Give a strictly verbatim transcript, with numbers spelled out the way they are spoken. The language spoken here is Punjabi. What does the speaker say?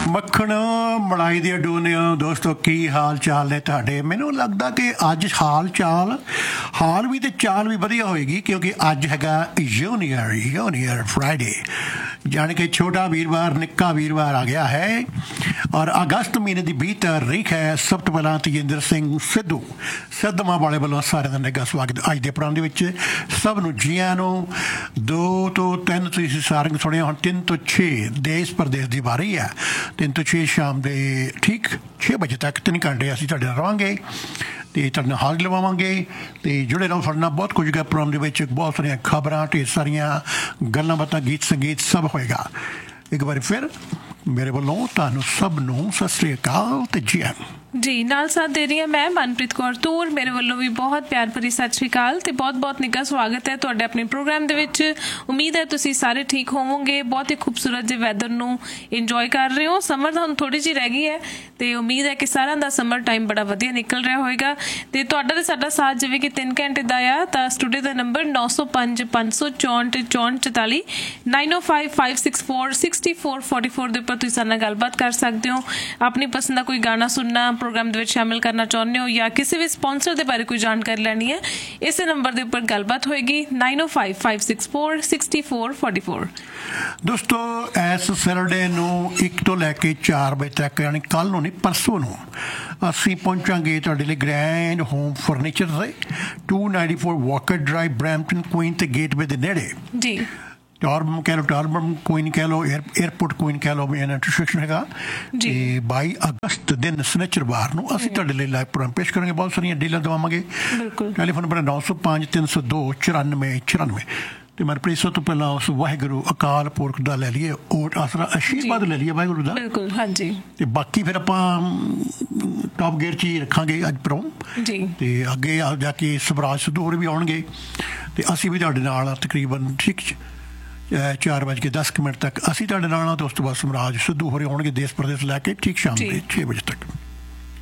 ਮੱਖਣ ਮਲਾਈ ਦੀਆਂ ਡੋਨਿਓ ਦੋਸਤੋ, ਕੀ ਹਾਲ ਚਾਲ ਨੇ ਤੁਹਾਡੇ? ਮੈਨੂੰ ਲੱਗਦਾ ਕਿ ਅੱਜ ਹਾਲ ਚਾਲ ਹਾਲ ਵੀ ਤੇ ਚਾਲ ਵੀ ਵਧੀਆ ਹੋਏਗੀ, ਕਿਉਂਕਿ ਅੱਜ ਹੈਗਾ ਯੂਨੀਅਰ ਯੂਨੀਅਰ ਫਰਾਈਡੇ, ਜਾਣੀ ਕਿ ਛੋਟਾ ਵੀਰਵਾਰ ਨਿੱਕਾ ਵੀਰਵਾਰ ਆ ਗਿਆ ਹੈ। ਔਰ ਅਗਸਤ ਮਹੀਨੇ ਦੀ ਵੀਹ ਤਾਰੀਖ ਹੈ। ਸਭ ਤੋਂ ਪਹਿਲਾਂ ਤੇਜਿੰਦਰ ਸਿੰਘ ਸਿੱਧੂ ਸਿੱਧਵਾਂ ਵਾਲੇ ਵੱਲੋਂ ਸਾਰਿਆਂ ਦਾ ਨਿੱਘਾ ਸਵਾਗਤ ਅੱਜ ਦੇ ਪ੍ਰੋਗਰਾਮ ਦੇ ਵਿੱਚ। ਸਭ ਨੂੰ ਜੀ ਆਇਆਂ ਨੂੰ। ਦੋ ਤੋਂ ਤਿੰਨ ਤੁਸੀਂ ਸਾਰਿਆਂ ਨੂੰ ਸੁਣਿਆ, ਹੁਣ ਤਿੰਨ ਤੋਂ ਛੇ ਦੇਸ਼ ਪ੍ਰਦੇਸ਼ ਦੀ ਵਾਰੀ ਹੈ। ਤਿੰਨ ਤੋਂ ਛੇ ਸ਼ਾਮ ਦੇ ਠੀਕ ਛੇ ਵਜੇ ਤੱਕ ਤਿੰਨ ਘੰਟੇ ਅਸੀਂ ਤੁਹਾਡੇ ਨਾਲ ਰਹਾਂਗੇ ਅਤੇ ਤੁਹਾਡੇ ਨਾਲ ਹਾਜ਼ਰ ਲਵਾਵਾਂਗੇ ਅਤੇ ਜੁੜੇ ਰਹੋ ਸਾਡੇ ਨਾਲ। ਬਹੁਤ ਕੁਝ ਹੈ ਪ੍ਰੋਗਰਾਮ ਦੇ ਵਿੱਚ, ਬਹੁਤ ਸਾਰੀਆਂ ਖਬਰਾਂ, ਢੇਰ ਸਾਰੀਆਂ ਗੱਲਾਂ ਬਾਤਾਂ, ਗੀਤ ਸੰਗੀਤ ਸਭ ਹੋਏਗਾ। ਇੱਕ ਵਾਰੀ ਫਿਰ ਮੇਰੇ ਵੱਲੋਂ ਤੁਹਾਨੂੰ ਸਭ ਨੂੰ ਸਤਿ ਸ਼੍ਰੀ ਅਕਾਲ ਤੇ ਜੀ ਆਇਆਂ ਜੀ। ਨਾਲ ਸਾਥ ਦੇ ਰਹੀ ਹਾਂ ਮੈਂ ਮਨਪ੍ਰੀਤ ਕੌਰ ਤੂਰ। ਮੇਰੇ ਵੱਲੋਂ ਵੀ ਬਹੁਤ ਪਿਆਰ ਭਰੀ ਸਤਿ ਸ਼੍ਰੀ ਅਕਾਲ ਤੇ ਬਹੁਤ ਬਹੁਤ ਨਿੱਘਾ ਸਵਾਗਤ ਹੈ ਤੁਹਾਡੇ ਆਪਣੇ ਪ੍ਰੋਗਰਾਮ ਦੇ ਵਿੱਚ। ਉਮੀਦ ਹੈ ਤੁਸੀਂ ਸਾਰੇ ਠੀਕ ਹੋਵੋਗੇ, ਬਹੁਤ ਹੀ ਖੂਬਸੂਰਤ ਜਿਹੇ ਵੈਦਰ ਨੂੰ ਇੰਜੋਏ ਕਰ ਰਹੇ ਹੋ। ਸਮਰ ਤਾਂ ਹੁਣ ਥੋੜ੍ਹੀ ਜਿਹੀ ਰਹਿ ਗਈ ਹੈ ਤੇ ਉਮੀਦ ਹੈ ਕਿ ਸਾਰਿਆਂ ਦਾ ਸਮਰ ਟਾਈਮ ਬੜਾ ਵਧੀਆ ਨਿਕਲ ਰਿਹਾ ਹੋਏਗਾ। ਤੇ ਤੁਹਾਡਾ ਤੇ ਸਾਡਾ ਸਾਥ ਜਿਵੇਂ ਕਿ ਤਿੰਨ ਘੰਟੇ ਦਾ ਆ, ਤਾਂ ਸਟੂਡੀਓ ਦਾ ਨੰਬਰ ਨੌ ਸੌ ਪੰਜ ਪੰਜ ਸੌ ਚੌਂਹਠ ਚੌਂਹਠ ਚੁਤਾਲੀ ਨਾਈਨ ਓ five five six four sixty four forty four ਦੇ ਉੱਪਰ ਤੁਸੀਂ ਸਾਡੇ ਨਾਲ ਗੱਲਬਾਤ ਕਰ ਸਕਦੇ ਹੋ। ਆਪਣੀ ਪਸੰਦ ਦਾ ਕੋਈ ਗਾਣਾ ਸੁਣਨਾ ਪ੍ਰੋਗਰਾਮ ਦੇ ਵਿੱਚ ਸ਼ਾਮਿਲ ਕਰਨਾ ਚਾਹੁੰਦੇ ਹੋ ਜਾਂ ਕਿਸੇ ਵੀ ਸਪੋਂਸਰ ਦੇ ਬਾਰੇ ਕੋਈ ਜਾਣਕਾਰੀ ਲੈਣੀ ਹੈ, ਇਸੇ ਨੰਬਰ ਦੇ ਉੱਪਰ ਗੱਲਬਾਤ ਹੋਏਗੀ ਨਾਈਨ ਓ five five six four sixty four forty four. ਦੋਸਤੋ, ਇਸ ਸੈਟਰਡੇ ਨੂੰ ਇੱਕ ਤੋਂ ਲੈ ਕੇ ਚਾਰ ਵਜੇ ਤੱਕ, ਯਾਨੀ ਕੱਲ੍ਹ ਨੂੰ ਨਹੀਂ ਪਰਸੋਂ ਨੂੰ, ਅਸੀਂ ਪਹੁੰਚਾਂਗੇ ਤੁਹਾਡੇ ਲਈ ਗ੍ਰੈਂਡ ਹੋਮ ਫਰਨੀਚਰ ਦੇ to ninety four Walker drive, Brampton Queen ਤੇ ਗੇਟਵੇ ਦੇ ਨੇੜੇ ਜੀ। ਟਾਰਬਮ ਕਹਿ ਲਓ, ਟਾਰਬਮ ਕੁਈਨ ਕਹਿ ਲਓ, ਏਅਰ ਏਅਰਪੋਰਟ ਕੁਈਨ ਕਹਿ ਲਓ, ਮੇਰਾ ਇੰਟਰਸੈਕਸ਼ਨ ਹੈਗਾ। ਅਤੇ ਬਾਈ ਅਗਸਤ ਦਿਨ ਸਨਿਚਰਵਾਰ ਨੂੰ ਅਸੀਂ ਤੁਹਾਡੇ ਲਈ ਲਾਈਵ ਪ੍ਰੋਗਰਾਮ ਪੇਸ਼ ਕਰਾਂਗੇ। ਬਹੁਤ ਸਾਰੀਆਂ ਡੀਲਾਂ ਦੇਵਾਂਗੇ। ਟੈਲੀਫੋਨ ਨੰਬਰ ਨੌ ਸੌ ਪੰਜ ਤਿੰਨ ਸੌ ਦੋ ਚੁਰਾਨਵੇਂ ਚੁਰਾਨਵੇਂ। ਅਤੇ ਮਨਪ੍ਰੀਤ, ਸਭ ਤੋਂ ਪਹਿਲਾਂ ਉਸ ਵਾਹਿਗੁਰੂ ਅਕਾਲ ਪੁਰਖ ਦਾ ਲੈ ਲਈਏ ਓਟ ਆਸਰਾ, ਆਸ਼ੀਰਵਾਦ ਲੈ ਲਈਏ ਵਾਹਿਗੁਰੂ ਦਾ। ਬਿਲਕੁਲ, ਹਾਂਜੀ। ਅਤੇ ਬਾਕੀ ਫਿਰ ਆਪਾਂ ਟੌਪ ਗੇਅਰ 'ਚ ਹੀ ਰੱਖਾਂਗੇ ਅੱਜ ਪ੍ਰੋਗਰਾਮ ਜੀ। ਅਤੇ ਅੱਗੇ ਆ ਜਾ ਕੇ ਸਵਰਾਜ ਸਿੱਧੂ ਹੋਰ ਵੀ ਆਉਣਗੇ ਅਤੇ ਅਸੀਂ ਵੀ ਤੁਹਾਡੇ ਨਾਲ ਤਕਰੀਬਨ ਠੀਕ ਚਾਰ ਵੱਜ ਕੇ ਦਸ ਕੁ ਮਿੰਟ ਤੱਕ ਅਸੀਂ ਤੁਹਾਡੇ ਨਾਲ ਹਾਂ। ਅਤੇ ਉਸ ਤੋਂ ਬਾਅਦ ਸਮਰਾਜ ਸਿੱਧੂ ਹੋਰੇ ਆਉਣਗੇ ਦੇਸ਼ ਪ੍ਰਦੇਸ਼ ਲੈ ਕੇ ਠੀਕ ਸ਼ਾਮ ਦੇ ਛੇ ਵਜੇ ਤੱਕ।